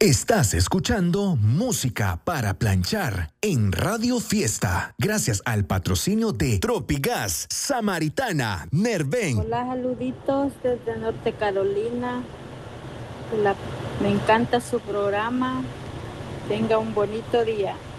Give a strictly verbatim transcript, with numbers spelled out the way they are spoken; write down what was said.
Estás escuchando Música para Planchar en Radio Fiesta, gracias al patrocinio de Tropigas, Samaritana, Nerven. Hola, saluditos desde Norte Carolina. La- me encanta su programa. Tenga un bonito día.